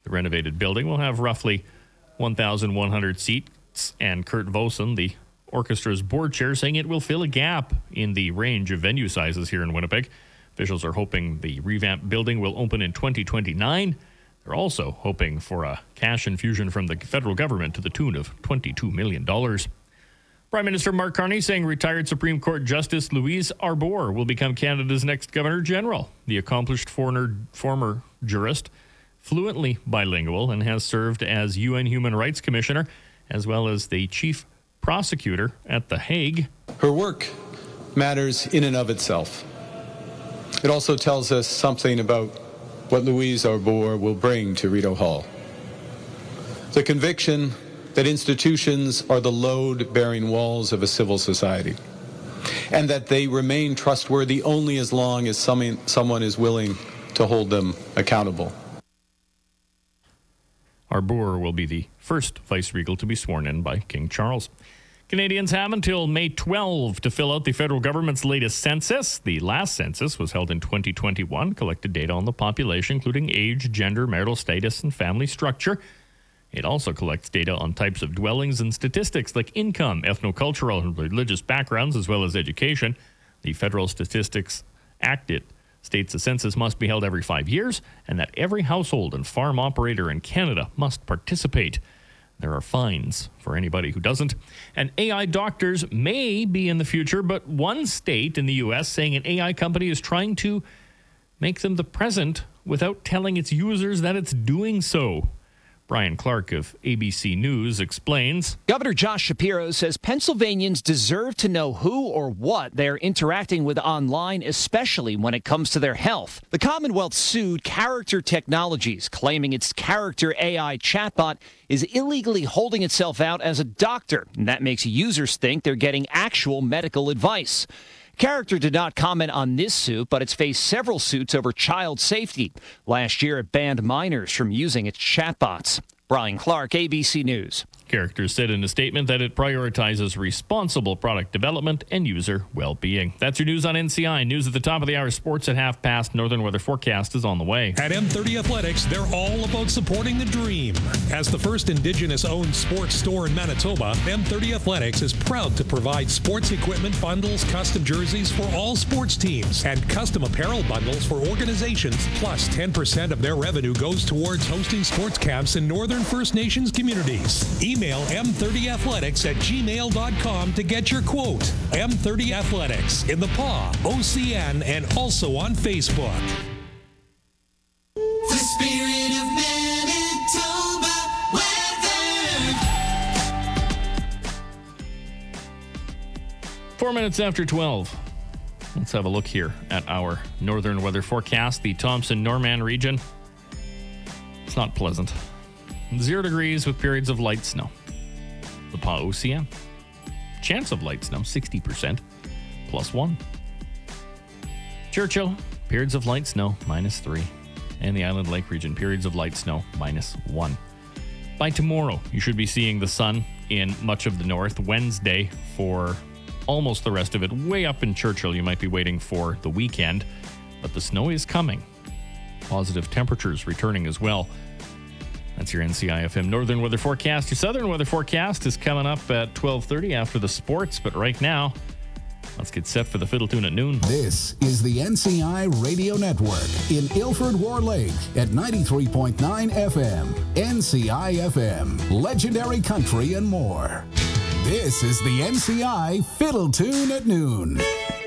The renovated building will have roughly 1,100 seats, and Kurt Vosen, the orchestra's board chair, saying it will fill a gap in the range of venue sizes here in Winnipeg. Officials are hoping the revamped building will open in 2029. They're also hoping for a cash infusion from the federal government to the tune of $22 million. Prime Minister Mark Carney saying retired Supreme Court Justice Louise Arbour will become Canada's next Governor General. The accomplished former jurist, fluently bilingual, and has served as UN Human Rights Commissioner, as well as the chief prosecutor at The Hague. Her work matters in and of itself. It also tells us something about what Louise Arbour will bring to Rideau Hall. The conviction that institutions are the load-bearing walls of a civil society, and that they remain trustworthy only as long as someone is willing to hold them accountable. Arbour will be the first vice-regal to be sworn in by King Charles. Canadians have until May 12 to fill out the federal government's latest census. The last census was held in 2021, collected data on the population, including age, gender, marital status, and family structure. It also collects data on types of dwellings and statistics like income, ethnocultural, and religious backgrounds, as well as education. The Federal Statistics Act states the census must be held every 5 years, and that every household and farm operator in Canada must participate. There are fines for anybody who doesn't. And AI doctors may be in the future, but one state in the U.S. saying an AI company is trying to make them the present without telling its users that it's doing so. Brian Clark of ABC News explains. Governor Josh Shapiro says Pennsylvanians deserve to know who or what they're interacting with online, especially when it comes to their health. The Commonwealth sued Character Technologies, claiming its Character AI chatbot is illegally holding itself out as a doctor, and that makes users think they're getting actual medical advice. Character did not comment on this suit, but it's faced several suits over child safety. Last year, it banned minors from using its chatbots. Brian Clark, ABC News. Character said in a statement that it prioritizes responsible product development and user well-being. That's your news on NCI. News at the top of the hour. Sports at 5:30. Northern weather forecast is on the way. At M30 Athletics, they're all about supporting the dream. As the first Indigenous-owned sports store in Manitoba, M30 Athletics is proud to provide sports equipment bundles, custom jerseys for all sports teams, and custom apparel bundles for organizations. Plus, 10% of their revenue goes towards hosting sports camps in Northern First Nations communities. Email m30athletics@gmail.com to get your quote. M30 Athletics in the PAW, OCN, and also on Facebook. The spirit of Manitoba weather. 4 minutes after 12. Let's have a look here at our northern weather forecast. The Thompson-Norman region. It's not pleasant. 0 degrees with periods of light snow. The PAW OCN. Chance of light snow, 60%, +1. Churchill, periods of light snow, -3. And the Island Lake region, periods of light snow, -1. By tomorrow, you should be seeing the sun in much of the north. Wednesday, for almost the rest of it, way up in Churchill, you might be waiting for the weekend. But the snow is coming. Positive temperatures returning as well. That's your NCIFM Northern Weather Forecast. Your Southern Weather Forecast is coming up at 12:30 after the sports. But right now, let's get set for the Fiddle Tune at noon. This is the NCI Radio Network in Ilford-War Lake at 93.9 FM. NCIFM, legendary country and more. This is the NCI Fiddle Tune at noon.